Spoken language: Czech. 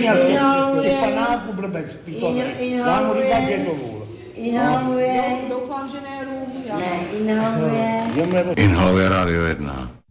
měl těch panáků blbec. Já mu říkám, že to vůl. Inhaluje. Doufám, že ne rum. Inhaluje Radio 1.